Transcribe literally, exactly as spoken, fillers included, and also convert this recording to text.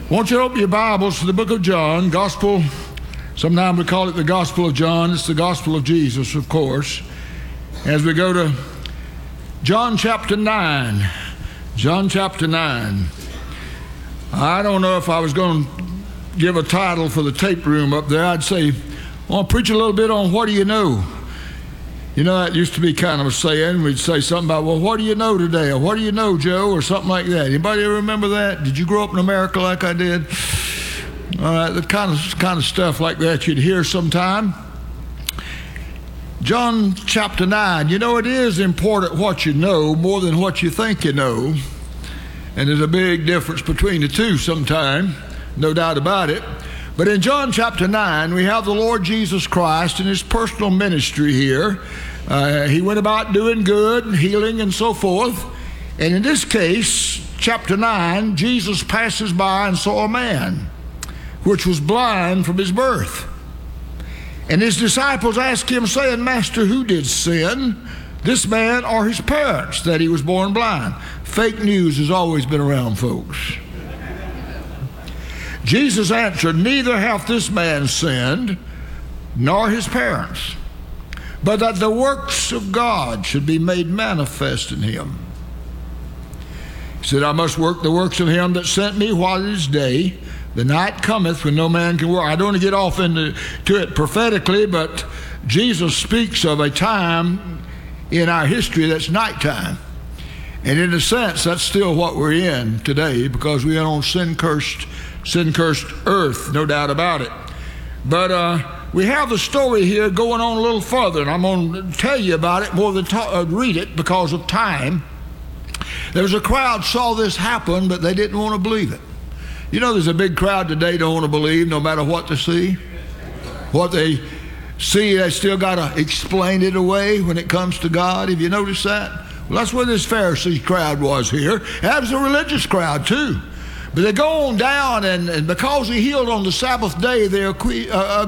Won't you open your Bibles to the book of John, Gospel, sometimes we call it the Gospel of John. It's the Gospel of Jesus, of course. As we go to John chapter nine, John chapter nine. I don't know if I was going to give a title for the tape room up there. I'd say, I want to preach a little bit on what do you know? You know, that used to be kind of a saying. We'd say something about, well, what do you know today? Or what do you know, Joe? Or something like that. Anybody ever remember that? Did you grow up in America like I did? All right, the kind of, kind of stuff like that you'd hear sometime. John chapter nine. You know, it is important what you know more than what you think you know. And there's a big difference between the two sometime, no doubt about it. But in John chapter nine, we have the Lord Jesus Christ and his personal ministry here. Uh, he went about doing good, healing, and so forth. And in this case, chapter nine, Jesus passes by and saw a man which was blind from his birth. And his disciples asked him, saying, Master, who did sin, this man or his parents, that he was born blind? Fake news has always been around, folks. Jesus answered, neither hath this man sinned, nor his parents, but that the works of God should be made manifest in him. He said, I must work the works of him that sent me while it is day. The night cometh when no man can work. I don't want to get off into to it prophetically, but Jesus speaks of a time in our history that's nighttime. And in a sense, that's still what we're in today, because we are on sin-cursed sin-cursed earth, no doubt about it. But uh, we have the story here going on a little further, and I'm going to tell you about it more than ta- uh, read it because of time. There was a crowd saw this happen, but they didn't want to believe it. You know, there's a big crowd today don't want to believe no matter what they see. What they see, they still got to explain it away when it comes to God. Have you noticed that? Well, that's where this Pharisee crowd was here. That was a religious crowd too. But they go on down, and, and because he healed on the Sabbath day, they're uh,